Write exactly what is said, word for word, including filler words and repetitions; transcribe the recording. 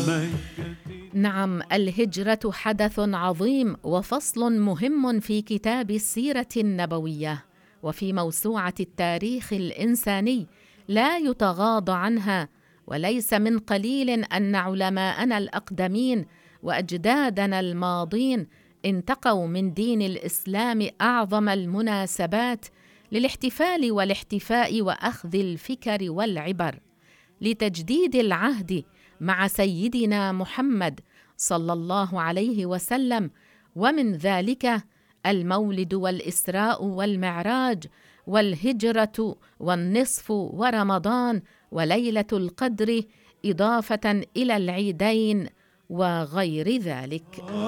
نعم، الهجرة حدث عظيم وفصل مهم في كتاب السيرة النبوية وفي موسوعة التاريخ الإنساني لا يتغاضى عنها. وليس من قليل أن علماءنا الأقدمين وأجدادنا الماضين انتقوا من دين الإسلام أعظم المناسبات للاحتفال والاحتفاء وأخذ الفكر والعبر لتجديد العهد مع سيدنا محمد صلى الله عليه وسلم، ومن ذلك المولد والإسراء والمعراج والهجرة والنصف ورمضان وليلة القدر، إضافة إلى العيدين وغير ذلك.